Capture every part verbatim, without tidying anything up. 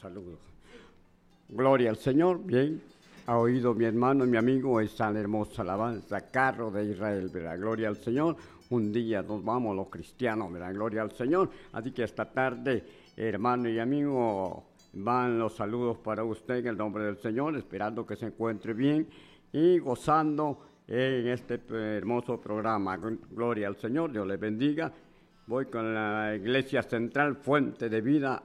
saludo. Gloria al Señor, bien. Ha oído mi hermano y mi amigo esa hermosa alabanza, Carro de Israel, ¿verdad? Gloria al Señor. Un día nos vamos los cristianos, ¿verdad? Gloria al Señor. Así que esta tarde, hermano y amigo, van los saludos para usted en el nombre del Señor, esperando que se encuentre bien y gozando en este hermoso programa. Gloria al Señor, Dios les bendiga. Voy con la Iglesia Central Fuente de Vida.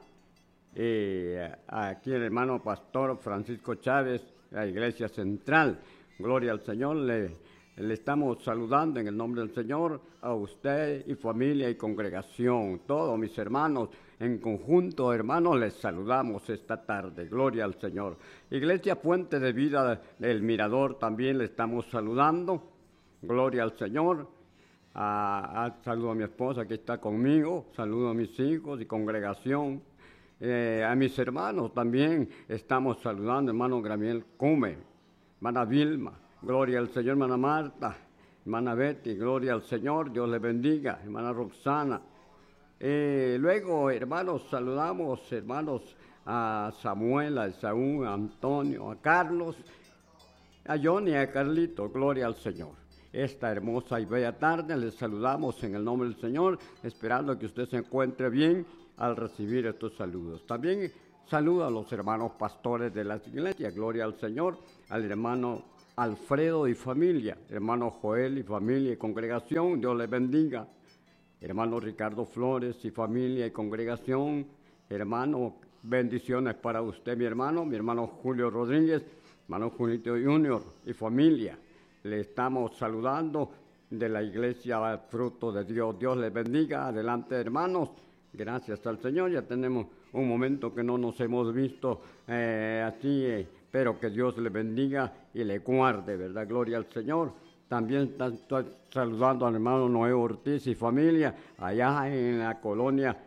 Eh, aquí el hermano pastor Francisco Chávez, la Iglesia Central. Gloria al Señor. Le, le estamos saludando en el nombre del Señor a usted y familia y congregación. Todos mis hermanos en conjunto, hermanos, les saludamos esta tarde. Gloria al Señor. Iglesia Fuente de Vida del Mirador también le estamos saludando. Gloria al Señor. Ah, ah, saludo a mi esposa que está conmigo. Saludo a mis hijos y congregación. Eh, a mis hermanos también estamos saludando, hermano Gabriel Cume, hermana Vilma, gloria al Señor, hermana Marta, hermana Betty, gloria al Señor, Dios les bendiga, hermana Roxana. Eh, luego, hermanos, saludamos, hermanos, a Samuel, a Saúl, a Antonio, a Carlos, a Johnny y a Carlito, gloria al Señor. Esta hermosa y bella tarde les saludamos en el nombre del Señor, esperando que usted se encuentre bien al recibir estos saludos. También saludo a los hermanos pastores de las iglesias, gloria al Señor, al hermano Alfredo y familia, hermano Joel y familia y congregación, Dios les bendiga. Hermano Ricardo Flores y familia y congregación, hermano, bendiciones para usted, mi hermano, mi hermano Julio Rodríguez, hermano Julito Junior y familia. Le estamos saludando de la iglesia Fruto de Dios. Dios les bendiga. Adelante, hermanos. Gracias al Señor. Ya tenemos un momento que no nos hemos visto eh, así, eh, pero que Dios le bendiga y le guarde, ¿verdad? Gloria al Señor. También estoy saludando al hermano Noé Ortiz y familia allá en la colonia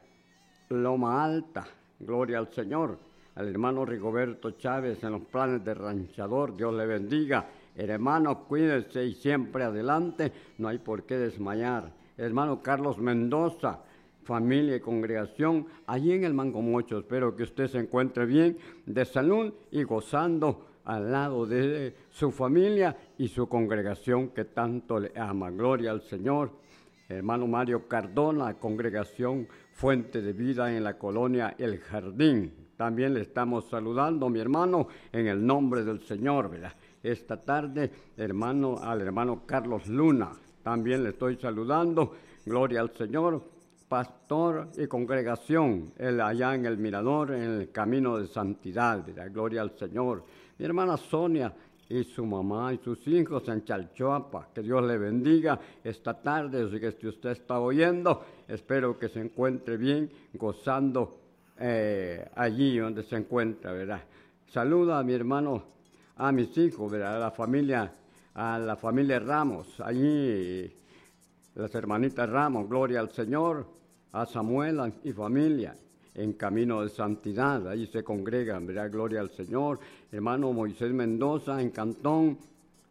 Loma Alta. Gloria al Señor. Al hermano Rigoberto Chávez en los planes de ranchador. Dios le bendiga. Hermano, cuídese y siempre adelante. No hay por qué desmayar. Hermano Carlos Mendoza, familia y congregación, allí en el Mangomocho. Espero que usted se encuentre bien, de salud y gozando al lado de su familia y su congregación que tanto le ama. Gloria al Señor. Hermano Mario Cardona, congregación Fuente de Vida en la colonia El Jardín. También le estamos saludando, mi hermano, en el nombre del Señor, ¿verdad? Esta tarde, hermano, al hermano Carlos Luna. También le estoy saludando. Gloria al Señor. Pastor y congregación, él allá en el Mirador, en el camino de santidad, ¿verdad? Gloria al Señor. Mi hermana Sonia y su mamá y sus hijos en Chalchuapa, que Dios le bendiga esta tarde, así que si usted está oyendo, espero que se encuentre bien, gozando eh, allí donde se encuentra, ¿verdad? Saluda a mi hermano, a mis hijos, ¿verdad? A la familia, a la familia Ramos, allí las hermanitas Ramos, gloria al Señor. A Samuel y familia en camino de santidad, ahí se congregan, ¿verdad? Gloria al Señor. Hermano Moisés Mendoza en Cantón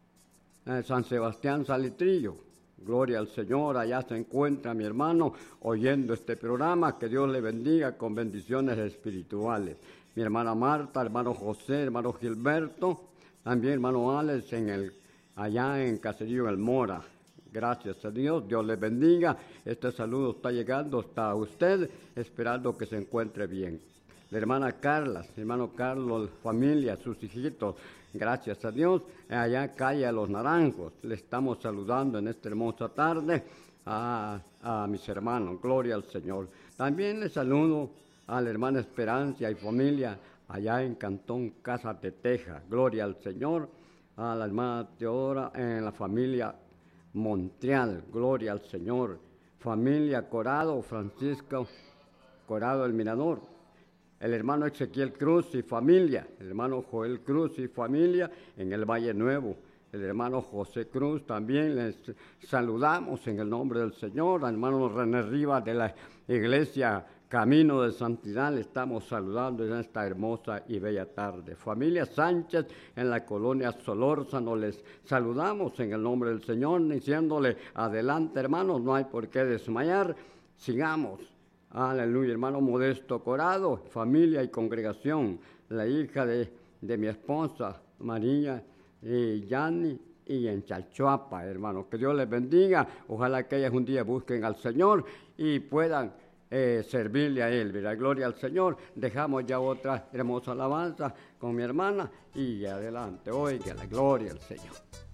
eh, San Sebastián Salitrillo, gloria al Señor. Allá se encuentra mi hermano oyendo este programa, que Dios le bendiga con bendiciones espirituales. Mi hermana Marta, hermano José, hermano Gilberto, también hermano Alex en el, allá en Caserío El Mora. Gracias a Dios, Dios les bendiga. Este saludo está llegando hasta usted, esperando que se encuentre bien. La hermana Carla, hermano Carlos, familia, sus hijitos, gracias a Dios. Allá calle a Los Naranjos, le estamos saludando en esta hermosa tarde a, a mis hermanos, gloria al Señor. También les saludo a la hermana Esperanza y familia allá en Cantón Casa de Teja, gloria al Señor. A la hermana Teodora en la familia Montreal, gloria al Señor. Familia Corado, Francisco Corado el Mirador. El hermano Ezequiel Cruz y familia. El hermano Joel Cruz y familia en el Valle Nuevo. El hermano José Cruz también les saludamos en el nombre del Señor. Al hermano René Rivas de la iglesia Camino de Santidad le estamos saludando en esta hermosa y bella tarde. Familia Sánchez en la colonia Solórzano les saludamos en el nombre del Señor, diciéndole adelante hermanos, no hay por qué desmayar, sigamos Aleluya, hermano Modesto Corado, familia y congregación, la hija de, de mi esposa, María y Yanni, y en Chalchuapa, hermano. Que Dios les bendiga. Ojalá que ellas un día busquen al Señor y puedan eh, servirle a Él. ¿Verdad? Gloria al Señor. Dejamos ya otra hermosa alabanza con mi hermana y adelante. Oiga, la gloria al Señor.